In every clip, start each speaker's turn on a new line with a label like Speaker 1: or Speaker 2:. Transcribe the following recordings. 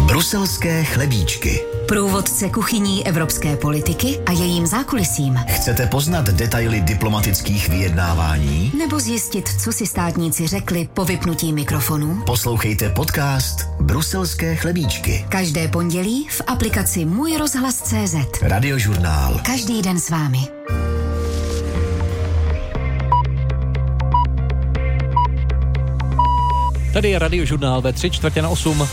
Speaker 1: Bruselské chlebíčky.
Speaker 2: Průvodce kuchyní evropské politiky a jejím zákulisím.
Speaker 1: Chcete poznat detaily diplomatických vyjednávání?
Speaker 2: Nebo zjistit, co si státníci řekli po vypnutí mikrofonů?
Speaker 1: Poslouchejte podcast Bruselské chlebíčky.
Speaker 2: Každé pondělí v aplikaci Můj rozhlas.cz.
Speaker 1: Radiožurnál.
Speaker 2: Každý den s vámi.
Speaker 3: Tady je Radiožurnál ve 7:45.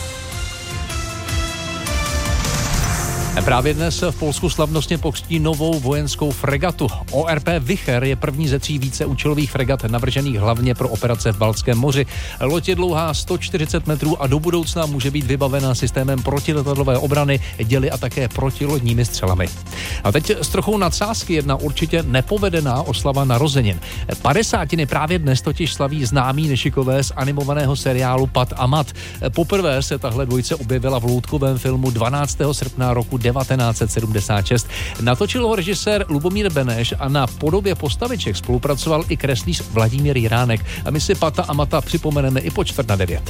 Speaker 3: Právě dnes v Polsku slavnostně pokřtí novou vojenskou fregatu. ORP Wicher je první ze 3 víceúčelových fregat navržených hlavně pro operace v Baltském moři. Loď je dlouhá 140 metrů a do budoucna může být vybavena systémem protiletadlové obrany, děly a také protilodními střelami. A teď s trochou nadsázky jedna určitě nepovedená oslava narozenin. 50. právě dnes totiž slaví známí nešikové z animovaného seriálu Pat a Mat. Poprvé se tahle dvojice objevila v loutkovém filmu 12. srpna roku 1976. Natočil ho režisér Lubomír Beneš a na podobě postaviček spolupracoval i kreslíř Vladimír Jiránek. A my si Pata a Mata připomeneme i po 8:45.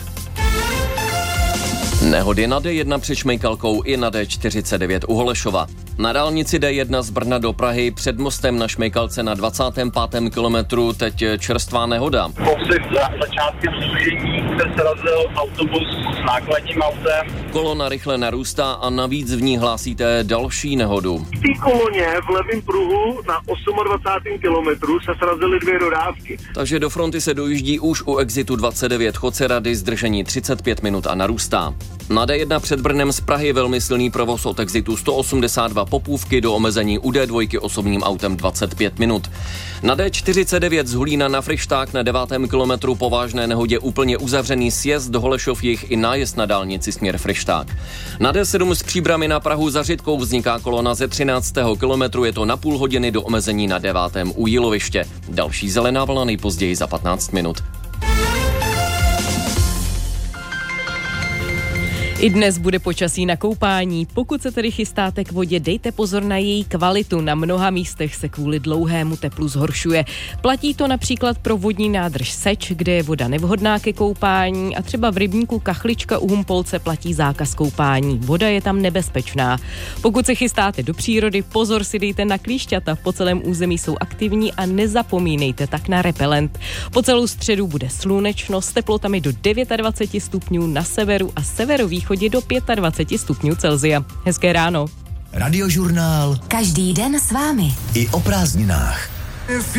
Speaker 4: Nehody na D1 před Šmejkalkou i na D49 u Holešova. Na dálnici D1 z Brna do Prahy před mostem na Šmejkalce na 25. kilometru teď čerstvá nehoda.
Speaker 5: Před začátkem spojení se srazil autobus s nákladním autem.
Speaker 4: Kolona rychle narůstá a navíc v ní hlásíte další nehodu.
Speaker 5: V té koloně v levém pruhu na 28. kilometru se srazily 2 dodávky.
Speaker 4: Takže do fronty se dojíždí už u exitu 29 Chodce Rady, zdržení 35 minut a narůstá. Na D1 před Brnem z Prahy velmi silný provoz od exitu 182 Popůvky do omezení u D2 osobním autem 25 minut. Na D49 z Hulína na Fryšták na 9. kilometru po vážné nehodě úplně uzavřený sjezd do Holešov jich i nájezd na dálnici směr Fryšták. Na D7 z Příbrami na Prahu za Řitkou vzniká kolona ze 13. kilometru, je to na půl hodiny do omezení na 9. u Jíloviště. Další zelená vlna nejpozději za 15 minut.
Speaker 6: I dnes bude počasí na koupání. Pokud se tedy chystáte k vodě, dejte pozor na její kvalitu. Na mnoha místech se kvůli dlouhému teplu zhoršuje. Platí to například pro vodní nádrž Seč, kde je voda nevhodná ke koupání, a třeba v rybníku Kachlička u Humpolce platí zákaz koupání. Voda je tam nebezpečná. Pokud se chystáte do přírody, pozor si dejte na klíšťata. Po celém území jsou aktivní a nezapomínejte tak na repelent. Po celou středu bude slunečno s teplotami do 29 stupňů na severu a severovýchodě do 25 stupňů Celsia. Hezké ráno.
Speaker 1: Radiožurnál.
Speaker 2: Každý den s vámi.
Speaker 1: I o prázdninách.